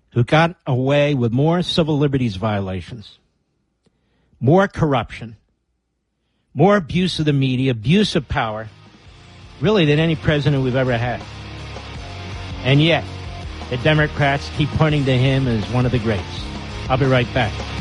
who got away with more civil liberties violations, more corruption, more abuse of the media, abuse of power, really than any president we've ever had. And yet, the Democrats keep pointing to him as one of the greats. I'll be right back.